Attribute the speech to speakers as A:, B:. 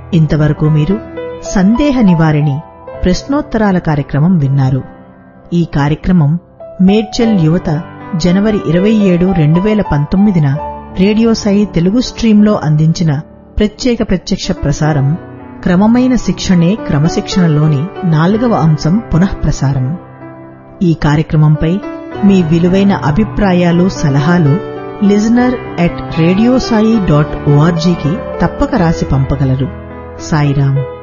A: ఇంతవరకు మీరు సందేహ నివారిణి ప్రశ్నోత్తరాల కార్యక్రమం విన్నారు. ఈ కార్యక్రమం మేడ్చల్ యువత జనవరి 27, 2019న రేడియో సాయి తెలుగు స్ట్రీంలో అందించిన ప్రత్యేక ప్రత్యక్ష ప్రసారం. క్రమమైన శిక్షణే క్రమశిక్షణలోని 4వ అంశం పునఃప్రసారం. ఈ కార్యక్రమంపై మీ విలువైన అభిప్రాయాలు, సలహాలు listener@radiosai.orgకి తప్పక రాసి పంపగలరు. సాయిరాం.